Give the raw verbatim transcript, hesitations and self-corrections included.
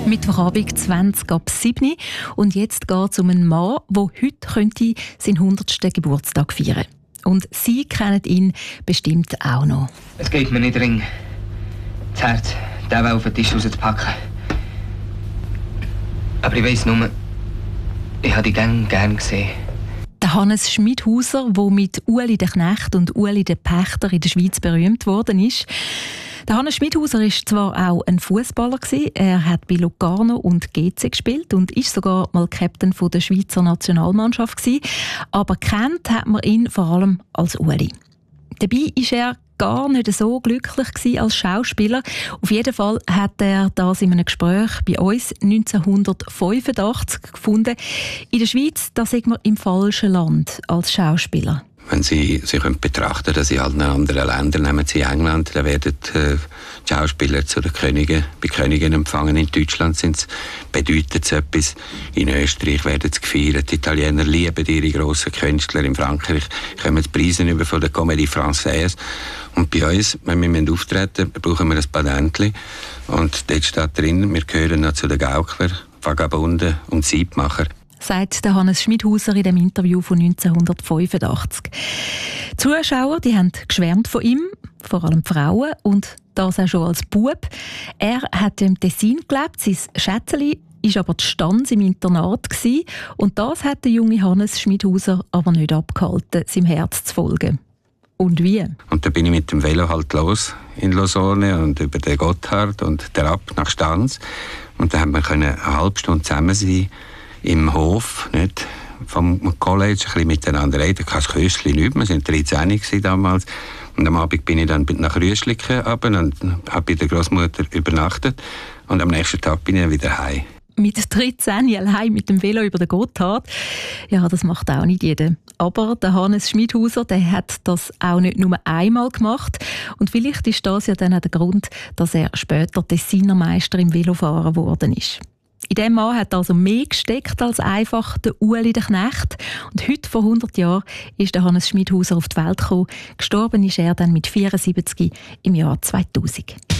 Mittwochabend zwanzig ab sieben Uhr. Und jetzt geht es um einen Mann, der heute könnte seinen hundertsten Geburtstag feiern. Und Sie kennen ihn bestimmt auch noch. Es geht mir nicht dringend. Das Herz, den auf den Tisch rauszupacken. Aber ich weiss nur, ich habe die Gänge gern gesehen. Der Hannes Schmidhauser, der mit Ueli der Knecht und Ueli der Pächter in der Schweiz berühmt worden ist. Der Hannes Schmidhauser war zwar auch ein Fußballer, er hat bei Locarno und G C gespielt und ist sogar mal Captain der Schweizer Nationalmannschaft gewesen, aber kennt hat man ihn vor allem als Ueli. Dabei ist er gar nicht so glücklich gewesen als Schauspieler. Auf jeden Fall hat er das in einem Gespräch bei uns neunzehnhundertfünfundachtzig gefunden. In der Schweiz, da sind wir im falschen Land als Schauspieler. Wenn Sie sich betrachten, dass in allen anderen Ländern, nehmen Sie England, da werden äh, die Schauspieler zu den Königen, bei Königen empfangen. In Deutschland sind's, bedeutet es etwas. In Österreich werden sie gefeiert. Die Italiener lieben ihre grossen Künstler. In Frankreich kommen die Preise über von der Comédie Française. Und bei uns, wenn wir auftreten, brauchen wir ein Patentchen. Und dort steht drin, wir gehören noch zu den Gaukler, Vagabunden und Siebmacher. Sagt der Hannes Schmidhauser in dem Interview von neunzehnhundertfünfundachtzig. Die Zuschauer die haben geschwärmt von ihm, vor allem die Frauen, und das auch schon als Bub. Er hat im Tessin gelebt, sein Schätzeli war aber die Stanz im Internat gewesen, und das hat der junge Hannes Schmidhauser aber nicht abgehalten, seinem Herz zu folgen. Und wie? Und dann bin ich mit dem Velo halt los in Lausanne und über den Gotthard und der ab nach Stanz. Und dann haben wir eine halbe Stunde zusammen sein im Hof, nicht? Vom College, ein bisschen miteinander reden. Kein Köstchen, nichts. Wir waren dreizehn damals. Und am Abend bin ich dann nach Rüschliken runter und habe bei der Großmutter übernachtet. Und am nächsten Tag bin ich dann wieder heim. Mit dreizehn allein mit dem Velo über den Gotthard. Ja, das macht auch nicht jeder. Aber der Hannes Schmidhauser, der hat das auch nicht nur einmal gemacht. Und vielleicht ist das ja dann auch der Grund, dass er später Tessiner Meister im Velofahren geworden ist. In diesem Mann hat also mehr gesteckt als einfach der Ueli der Knecht. Und heute, vor hundert Jahren, ist der Hannes Schmidhauser auf die Welt gekommen. Gestorben ist er dann mit vierundsiebzig im Jahr zweitausend.